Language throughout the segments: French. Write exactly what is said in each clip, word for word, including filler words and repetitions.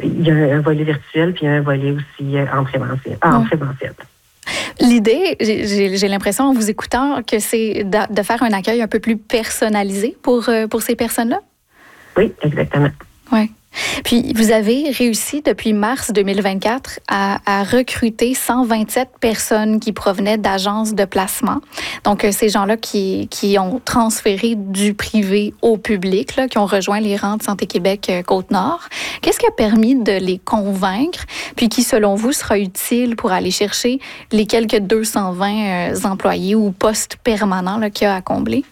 il y a un volet virtuel puis il y a un volet aussi euh, en présentiel. En Ouais. présentiel. L'idée, j'ai, j'ai l'impression en vous écoutant que c'est de, de faire un accueil un peu plus personnalisé pour, euh, pour ces personnes-là. Oui, exactement. Oui. Puis, vous avez réussi depuis mars deux mille vingt-quatre à, à recruter cent vingt-sept personnes qui provenaient d'agences de placement. Donc, euh, ces gens-là qui, qui ont transféré du privé au public, là, qui ont rejoint les rangs de Santé Québec euh, Côte-Nord. Qu'est-ce qui a permis de les convaincre, puis qui, selon vous, sera utile pour aller chercher les quelques deux cent vingt euh, employés ou postes permanents là, qu'il y a à combler?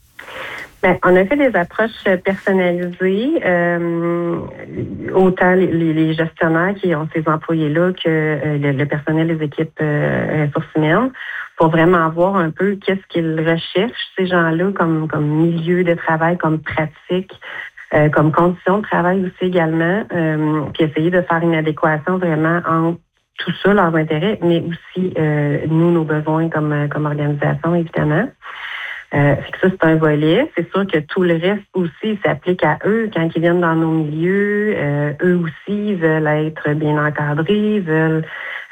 Bien, on a fait des approches personnalisées, euh, autant les, les gestionnaires qui ont ces employés-là que euh, le, le personnel des équipes euh, ressources humaines, pour vraiment voir un peu qu'est-ce qu'ils recherchent, ces gens-là, comme, comme milieu de travail, comme pratique, euh, comme conditions de travail aussi également, euh, puis essayer de faire une adéquation vraiment entre tout ça, leurs intérêts, mais aussi euh, nous, nos besoins comme, comme organisation, évidemment. Euh, fait que ça, c'est un volet. C'est sûr que tout le reste aussi s'applique à eux quand ils viennent dans nos milieux. Euh, eux aussi veulent être bien encadrés, veulent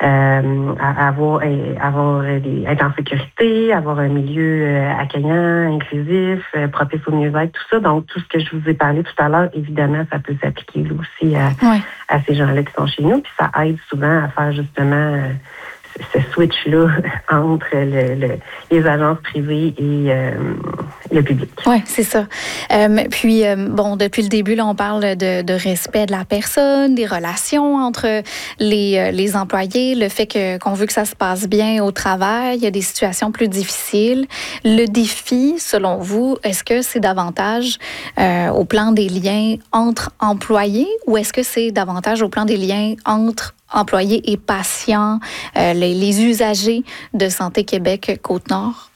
euh, avoir, avoir des, être en sécurité, avoir un milieu euh, accueillant, inclusif, euh, propice au mieux-être, tout ça. Donc, tout ce que je vous ai parlé tout à l'heure, évidemment, ça peut s'appliquer là aussi à, Ouais. à ces gens-là qui sont chez nous. Puis ça aide souvent à faire justement... Euh, ce switch-là entre le, le, les agences privées et euh, le public. Oui, c'est ça. Euh, puis, euh, bon, depuis le début, là, on parle de, de respect de la personne, des relations entre les, les employés, le fait que, qu'on veut que ça se passe bien au travail, il y a des situations plus difficiles. Le défi, selon vous, est-ce que c'est davantage euh, au plan des liens entre employés ou est-ce que c'est davantage au plan des liens entre employés et patients, euh, les, les usagers de Santé Québec Côte-Nord?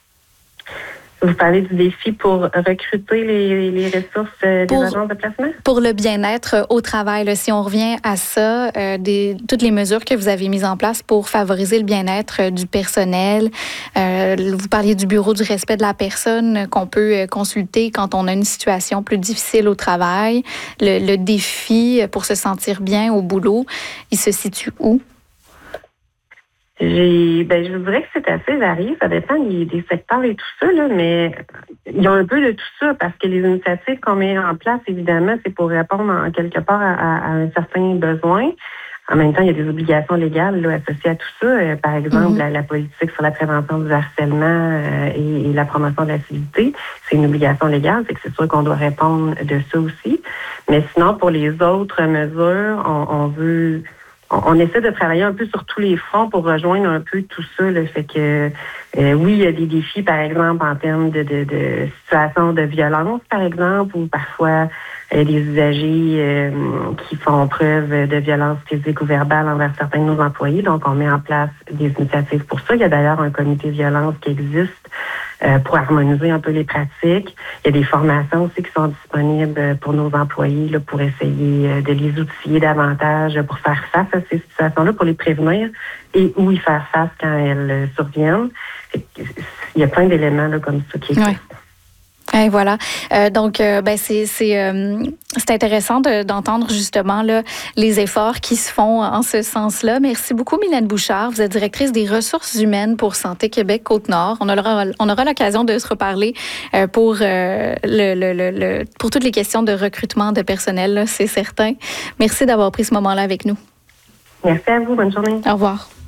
Vous parlez du défi pour recruter les, les ressources euh, des pour, agences de placement? Pour le bien-être au travail, là, si on revient à ça, euh, des, toutes les mesures que vous avez mises en place pour favoriser le bien-être du personnel. Euh, vous parliez du bureau du respect de la personne qu'on peut consulter quand on a une situation plus difficile au travail. Le, le défi pour se sentir bien au boulot, il se situe où? J'ai, ben, je vous dirais que c'est assez varié. Ça dépend des, des secteurs et tout ça, là, mais il y a un peu de tout ça parce que les initiatives qu'on met en place, évidemment, c'est pour répondre en quelque part à, à, à un certain besoin. En même temps, il y a des obligations légales là, associées à tout ça. Euh, par exemple, mm-hmm. la, la politique sur la prévention du harcèlement euh, et, et la promotion de la civilité, c'est une obligation légale, c'est que c'est sûr qu'on doit répondre de ça aussi. Mais sinon, pour les autres mesures, on, on veut... On essaie de travailler un peu sur tous les fronts pour rejoindre un peu tout ça. Là. Fait que euh, oui, il y a des défis, par exemple, en termes de, de, de situations de violence, par exemple, ou parfois euh, des usagers euh, qui font preuve de violence physique ou verbale envers certains de nos employés. Donc, on met en place des initiatives pour ça. Il y a d'ailleurs un comité violence qui existe euh, pour harmoniser un peu les pratiques. Il y a des formations aussi qui sont disponibles pour nos employés là, pour essayer de les outiller davantage pour faire face à ces situations-là, pour les prévenir et où y faire face quand elles surviennent. Il y a plein d'éléments là, comme ça qui existent. Ouais. Et voilà. Euh, donc, euh, ben c'est c'est euh, c'est intéressant de, d'entendre justement là les efforts qui se font en ce sens-là. Merci beaucoup, Mylène Bouchard. Vous êtes directrice des ressources humaines pour Santé Québec Côte-Nord. On aura on aura l'occasion de se reparler euh, pour euh, le, le, le, le pour toutes les questions de recrutement de personnel, là, c'est certain. Merci d'avoir pris ce moment-là avec nous. Merci à vous. Bonne journée. Au revoir.